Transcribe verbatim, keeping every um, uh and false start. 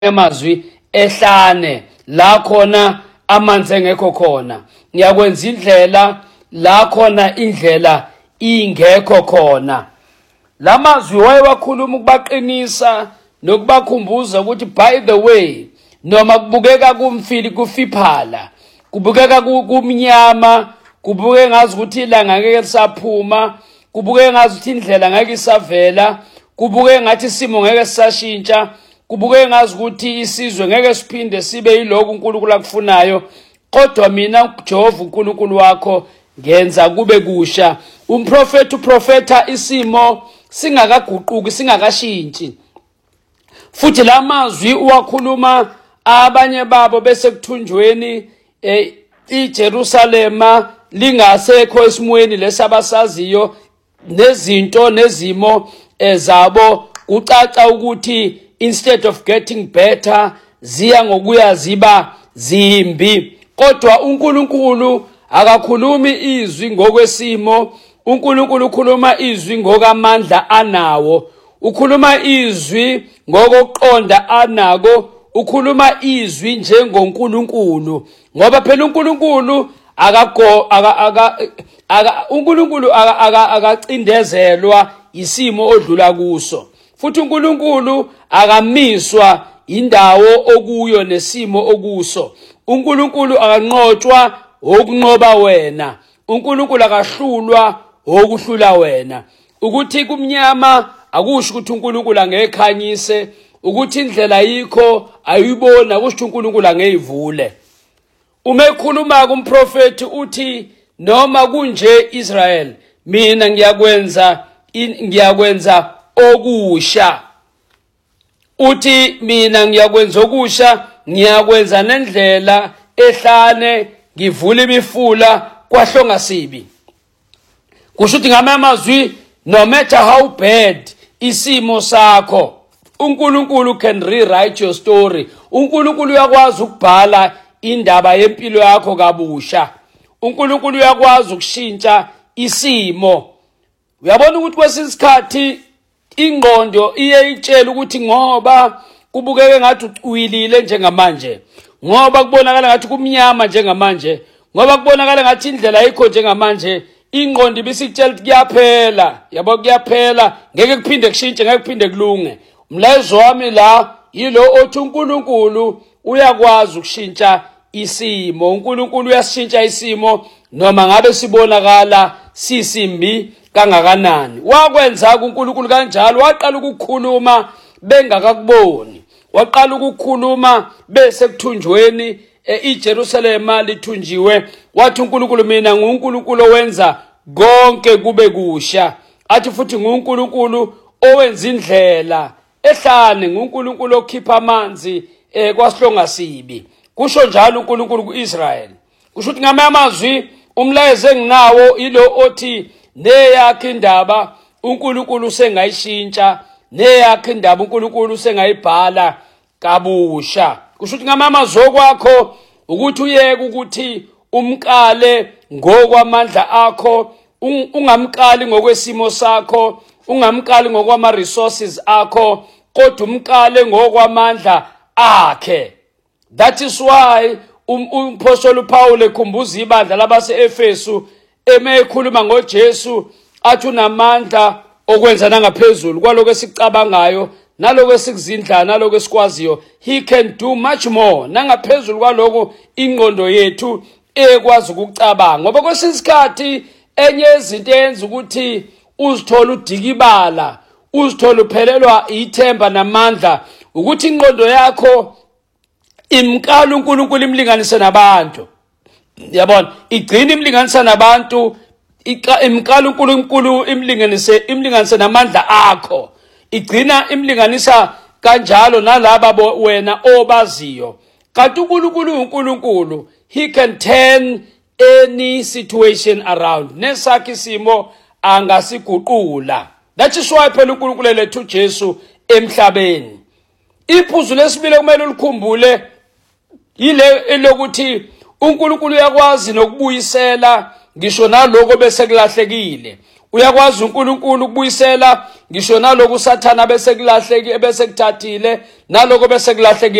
amazwi ehlane la khona amanzi engekho khona, ngiyakwenza indlela la khona indlela ingekho khona. Lamazwi wayewakhuluma ukubaqinisa nokubakhumbuza ukuthi by the way, noma kubukeka kumfili kufiphala, kubukeka kumnyama, kubukeka ngazi ukuthi ilanga ngeke lisaphuma, kubukeka ngazi ukuthi indlela ngeke isavela, kubukeka ngathi isimo ngeke sisashintsha, kubukeka ngazi ukuthi isizwe ngeke siphinde sibe yiloko uNkulunkulu akufunayo, kodwa mina Jehova uNkulunkulu wakho ngenza kube kusha. Umprofeti uprofeta isimo singakaguquki, singakashintshi. Futhi lamazwi uwakhuluma abanye babo bese kuthunjweni eh, iJerusalema lingasekho esimweni lesabasaziyo nezinto nezimo ezabo, kucaca ukuthi instead of getting better ziya ngokuya ziba zimbi. Kodwa uNkulunkulu akakhulumi izwi ngokwesimo, uNkulunkulu ukhuluma izwi ngokamandla anawo, ukhuluma izwi ngokuqonda anako, ukhuluma izwi njengoNkulunkulu, ngoba phela uNkulunkulu akago aka aka uNkulunkulu akacindezelwa isimo odlula kuso, futhi uNkulunkulu akamiswa indawo okuyo nesimo okuso. uNkulunkulu akanqotshwa okunqoba wena, uNkulunkulu akahlulwa okuhlula wena. Ukuthi kumnyama akusho ukuthi uNkulunkulu angekhanyise, ukuthi indlela yikho ayibona akusho uNkulunkulu angeyivule. Uma ekhuluma kumprofeti uthi noma kunje Israel, mina ngiyakwenza ngiyakwenza okusha. Uthi mina ngiyakwenza okusha, ngiyakwenza nendlela ehlane, ngivula imifula kwahlonga sibi. Kusho ukuthi ngamanye amazwi, no matter how bad isimo sakho, uNkulunkulu can rewrite your story. uNkulunkulu uyakwazi ukubhala indaba yempilo yakho kabusha. uNkulunkulu uyakwazi ukushintsha isimo. Uyabona ukuthi kwesinye isikhathi ingqondo iye itshela ukuthi ngoba kubukeke ngathi ucwilile njengamanje, ngoba kubonakala ngathi kumnyama njengamanje, ngoba kubonakala ngathi indlela ayikho njengamanje, ingqondo ibisikutshela ukuthi kuyaphela, yabo kuyaphela, ngeke kuphinde kushintshe, ngeke kuphinde kulunge. Umlayezo wami la yilo othi uNkulunkulu uyakwazi ukushintsha isimo. uNkulunkulu uyashintsha isimo noma ngabe sibonakala sisimbi kangakanani. Wakwenza uNkulunkulu kanjalo, waqala ukukhuluma bengakakuboni, waqala ukukhuluma bese kuthunjweni iJerusalema lithunjiwe, wathi uNkulunkulu mina nguNkulunkulu owenza konke kube kusha. Athi futhi nguNkulunkulu owenza indlela ehlane, nguNkulunkulu okhipha amanzi eh kwahlonga sibi. Kusho njalo uNkulunkulu kuIsrael. Kusho ukuthi ngamanye amazwi umlayezo enginawo ilo othi neyakhe indaba uNkulunkulu usengayishintsha, neyakhe indaba uNkulunkulu usengayibhala kabusha. Kusho ukuthi ngamanye amazwi kwakho ukuthi uyeke ukuthi umkale ngokwamandla akho, ungamkali ngokwesimo sakho, ungamkali ngokwama resources akho, kodwa umkale ngokwamandla akhe. That is why uMaphostoli Paul ekhumbuza ibandla labase-Efesu emekhuluma ngoJesu athi unamandla okwenza nangaphezulu kwaloko esikucabangayo, naloko esikuzindla, naloko esikwaziyo. He can do much more nangaphezulu kwaloko ingqondo yethu ekwazi ukucabanga. Ngoba kwesinye isikhathi enye izinto eyenza ukuthi uzithola udikibala, uzithola uphelelwa ithemba namandla, ukuthi ingqondo yakho imkala uNkulunkulu imlinganise nabantu. Yabona, igcina imlinganisa nabantu, imkala uNkulunkulu imlinganise imlinganise namandla akho, igcina imlinganisa kanjalo nalabo wena obaziyo. Kanti uNkulunkulu uNkulunkulu, he can turn any situation around. Nesakhe isimo angasiguqula. That is why phela uNkulunkulu elethe uJesu emhlabeni. Iphuzu lesibili kumele ulikhumbule yile elokuthi uNkulunkulu uyakwazi nokubuyisela ngisho naloko bese kulahlekile. uyakwazi uNkulunkulu ukubuyisela ngisho naloku usathana bese kulahleki bese kuthathile naloko bese kulahleki